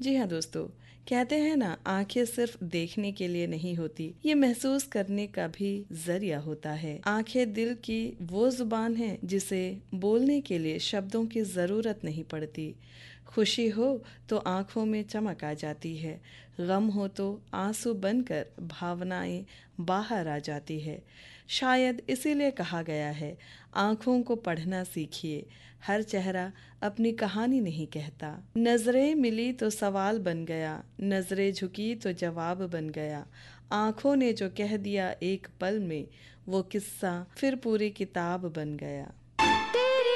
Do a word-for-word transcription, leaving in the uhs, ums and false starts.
जी हाँ दोस्तों, कहते हैं ना, आंखें सिर्फ देखने के लिए नहीं होती, ये महसूस करने का भी जरिया होता है। आंखें दिल की वो जुबान है जिसे बोलने के लिए शब्दों की जरूरत नहीं पड़ती। खुशी हो तो आंखों में चमक आ जाती है, गम हो तो आंसू बनकर भावनाएं बाहर आ जाती है। शायद इसीलिए कहा गया है, आंखों को पढ़ना सीखिए, हर चेहरा अपनी कहानी नहीं कहता। नजरें मिली तो सवाल बन गया, नजरें झुकी तो जवाब बन गया। आंखों ने जो कह दिया एक पल में, वो किस्सा फिर पूरी किताब बन गया।